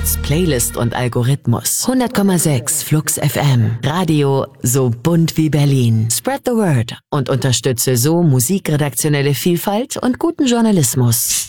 Trotz Playlist und Algorithmus. 100,6 Flux FM. Radio so bunt wie Berlin. Spread the word und unterstütze so musikredaktionelle Vielfalt und guten Journalismus.